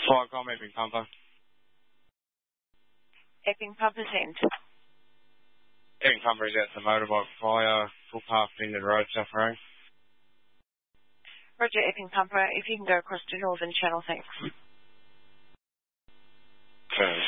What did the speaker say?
Flycom, Epping Pumper. Epping Pumper sent. Epping Pumper is out to motorbike fire, footpath, Finden Road, Safarang. Roger, Epping Pumper. If you can go across to Northern Channel, thanks. Okay.